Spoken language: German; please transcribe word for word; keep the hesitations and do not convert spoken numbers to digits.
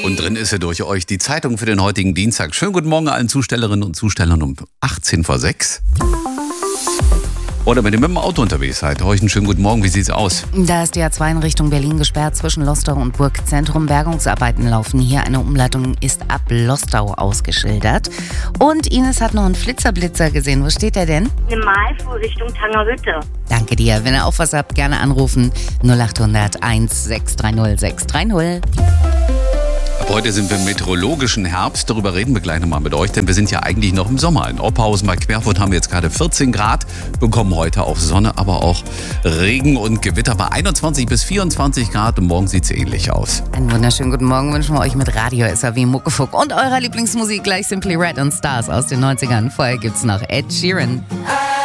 Und drin ist ja durch euch die Zeitung für den heutigen Dienstag. Schönen guten Morgen allen Zustellerinnen und Zustellern um achtzehn vor sechs. Oder wenn ihr mit dem Auto unterwegs seid, euch einen schönen guten Morgen. Wie sieht's aus? Da ist die A zwei in Richtung Berlin gesperrt zwischen Lostau und Burgzentrum. Bergungsarbeiten laufen hier. Eine Umleitung ist ab Lostau ausgeschildert. Und Ines hat noch einen Flitzerblitzer gesehen. Wo steht der denn? Eine Malfuhr Richtung Tangerhütte. Danke dir. Wenn ihr auch was habt, gerne anrufen. null acht hundert eins sechs drei null sechs drei null. Ab heute sind wir im meteorologischen Herbst. Darüber reden wir gleich nochmal mit euch, denn wir sind ja eigentlich noch im Sommer. In Oberhausen bei Querfurt haben wir jetzt gerade vierzehn Grad, bekommen heute auch Sonne, aber auch Regen und Gewitter bei einundzwanzig bis vierundzwanzig Grad und morgen sieht es ähnlich aus. Einen wunderschönen guten Morgen wünschen wir euch mit Radio S A W Muckefuck und eurer Lieblingsmusik gleich Simply Red und Stars aus den neunzigern. Vorher gibt's noch Ed Sheeran.